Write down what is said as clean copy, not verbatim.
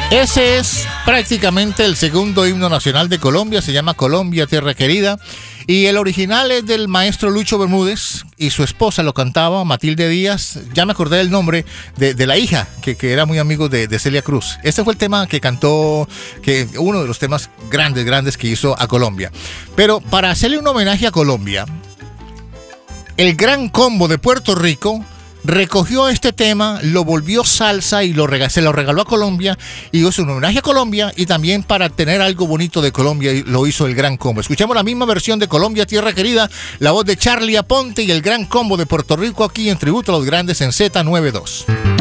Ese es prácticamente el segundo himno nacional de Colombia, se llama Colombia, Tierra Querida, y el original es del maestro Lucho Bermúdez y su esposa lo cantaba, Matilde Díaz. Ya me acordé del nombre de la hija, que era muy amigo de Celia Cruz. Este fue el tema que cantó, uno de los temas grandes que hizo a Colombia. Pero para hacerle un homenaje a Colombia, el Gran Combo de Puerto Rico recogió este tema, lo volvió salsa y se lo regaló a Colombia y hizo un homenaje a Colombia, y también para tener algo bonito de Colombia lo hizo el Gran Combo. Escuchamos la misma versión de Colombia, Tierra Querida, la voz de Charly Aponte y el Gran Combo de Puerto Rico aquí en Tributo a los Grandes en Z92.